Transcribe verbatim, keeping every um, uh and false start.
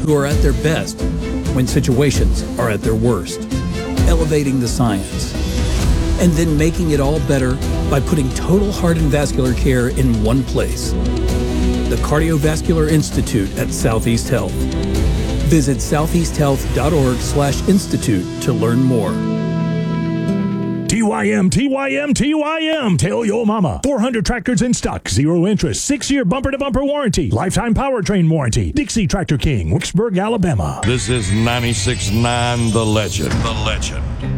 who are at their best when situations are at their worst, elevating the science, and then making it all better by putting total heart and vascular care in one place. The Cardiovascular Institute at Southeast Health. Visit southeasthealth.org slash institute to learn more. T Y M, T Y M, T Y M. Tell your mama. four hundred tractors in stock, zero interest, six-year bumper-to-bumper warranty, lifetime powertrain warranty. Dixie Tractor King, Wicksburg, Alabama. This is ninety-six point nine The Legend. The Legend.